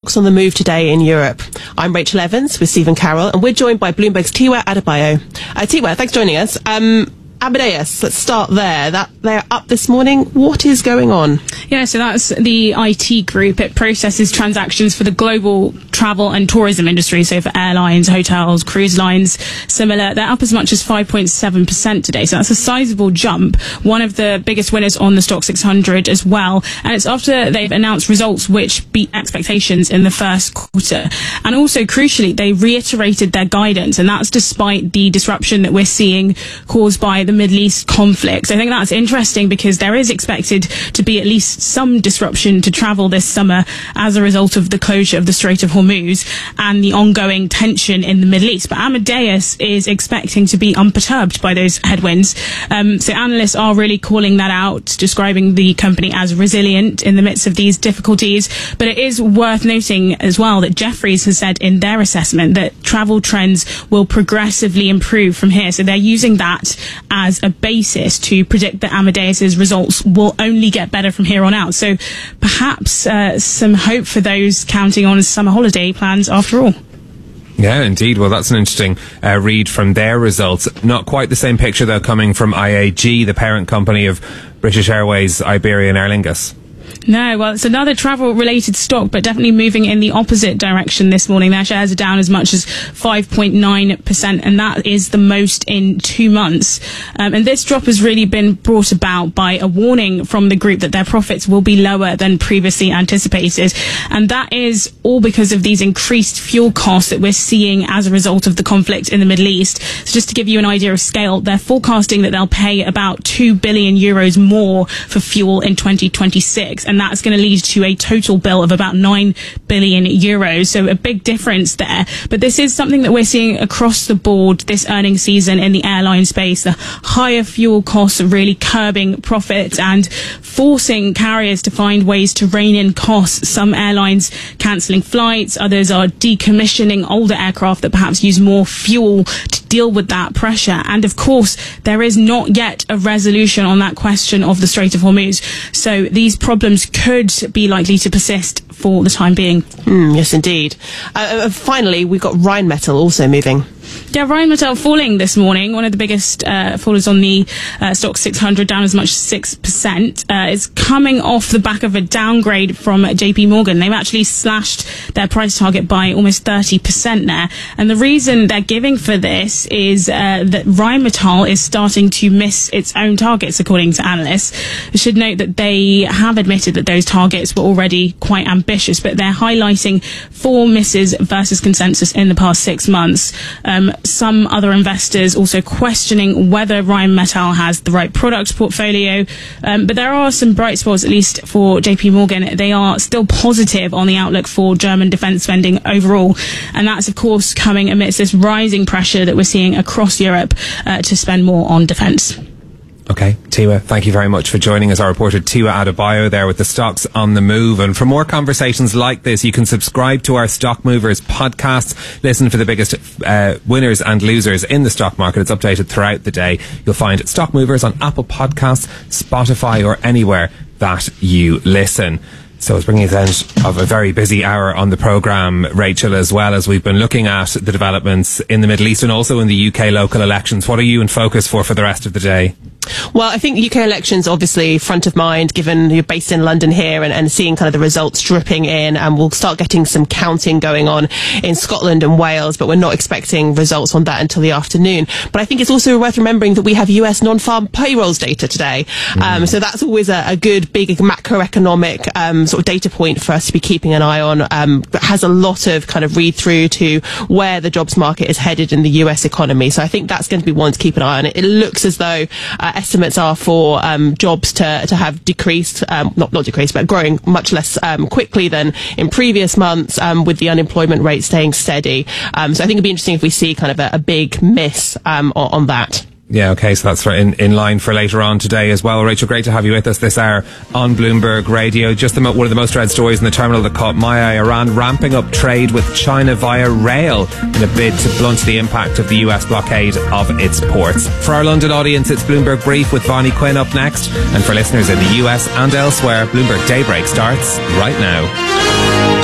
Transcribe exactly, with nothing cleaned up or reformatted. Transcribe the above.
stocks on the move today in Europe. I'm Rachel Evans with Stephen Carroll, and we're joined by Bloomberg's Tiwa Adebayo. Uh, Tiwa, thanks for joining us. Um, Amadeus, let's start there. That they're up this morning. What is going on? Yeah, so that's the I T group. It processes transactions for the global travel and tourism industry, so for airlines, hotels, cruise lines, similar. They're up as much as five point seven percent today, so that's a sizable jump. One of the biggest winners on the Stock six hundred as well, and it's after they've announced results which beat expectations in the first quarter. And also, crucially, they reiterated their guidance, and that's despite the disruption that we're seeing caused by the Middle East conflict. I think that's interesting because there is expected to be at least some disruption to travel this summer as a result of the closure of the Strait of Hormuz and the ongoing tension in the Middle East. But Amadeus is expecting to be unperturbed by those headwinds. Um, so analysts are really calling that out, describing the company as resilient in the midst of these difficulties. But it is worth noting as well that Jefferies has said in their assessment that travel trends will progressively improve from here. So they're using that as a basis to predict that Amadeus's results will only get better from here on out. So perhaps uh, some hope for those counting on summer holiday plans after all. Yeah, indeed. Well, that's an interesting uh, read from their results. Not quite the same picture, though, coming from I A G, the parent company of British Airways, Iberia and Aer Lingus. No, well, it's another travel-related stock, but definitely moving in the opposite direction this morning. Their shares are down as much as five point nine percent, and that is the most in two months. Um, and this drop has really been brought about by a warning from the group that their profits will be lower than previously anticipated. And that is all because of these increased fuel costs that we're seeing as a result of the conflict in the Middle East. So just to give you an idea of scale, they're forecasting that they'll pay about two billion euros more for fuel in twenty twenty-six. And that's going to lead to a total bill of about nine billion euros. So a big difference there. But this is something that we're seeing across the board this earnings season in the airline space. The higher fuel costs are really curbing profits and forcing carriers to find ways to rein in costs. Some airlines cancelling flights, others are decommissioning older aircraft that perhaps use more fuel to deal with that pressure. And of course, there is not yet a resolution on that question of the Strait of Hormuz. So these problems could be likely to persist for the time being. Mm, yes, indeed. Uh, uh, finally, we've got Rheinmetall also moving. Yeah, Rheinmetall falling this morning, one of the biggest uh, fallers on the uh, Stock six hundred, down as much as six percent. Uh, it's coming off the back of a downgrade from J P Morgan. They've actually slashed their price target by almost thirty percent there. And the reason they're giving for this is uh, that Rheinmetall is starting to miss its own targets, according to analysts. I should note that they have admitted that those targets were already quite ambitious, but they're highlighting four misses versus consensus in the past six months. Um, some other investors also questioning whether Rheinmetall has the right product portfolio. Um, but there are some bright spots, at least for J P Morgan. They are still positive on the outlook for German defence spending overall. And that's, of course, coming amidst this rising pressure that we're seeing across Europe uh, to spend more on defence. Okay, Tiwa, thank you very much for joining us. Our reporter Tiwa Adebayo there with the stocks on the move. And for more conversations like this, you can subscribe to our Stock Movers podcast. Listen for the biggest uh, winners and losers in the stock market. It's updated throughout the day. You'll find Stock Movers on Apple Podcasts, Spotify, or anywhere that you listen. So it's bringing us end of a very busy hour on the programme, Rachel, as well as we've been looking at the developments in the Middle East and also in the U K local elections. What are you in focus for for the rest of the day? Well, I think U K elections obviously front of mind, given you're based in London here, and, and seeing kind of the results dripping in, and we'll start getting some counting going on in Scotland and Wales, but we're not expecting results on that until the afternoon. But I think it's also worth remembering that we have U S non-farm payrolls data today. Mm. Um, so that's always a, a good, big macroeconomic um, sort of data point for us to be keeping an eye on. Um, that has a lot of kind of read through to where the jobs market is headed in the U S economy. So I think that's going to be one to keep an eye on. It, it looks as though uh, estimates are for um, jobs to to have decreased, um, not not decreased, but growing much less um, quickly than in previous months, um, with the unemployment rate staying steady. Um, so I think it'd be interesting if we see kind of a, a big miss um, on, on that. Yeah, okay, so that's in, in line for later on today as well. Rachel, great to have you with us this hour on Bloomberg Radio. Just the, one of the most read stories in the terminal that caught my eye: Iran ramping up trade with China via rail in a bid to blunt the impact of the U S blockade of its ports. For our London audience, it's Bloomberg Brief with Vonnie Quinn up next. And for listeners in the U S and elsewhere, Bloomberg Daybreak starts right now.